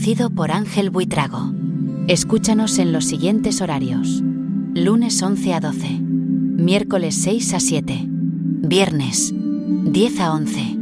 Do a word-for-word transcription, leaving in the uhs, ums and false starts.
conducido por Ángel Buitrago. Escúchanos en los siguientes horarios: lunes once a doce, miércoles seis a siete, viernes diez a once.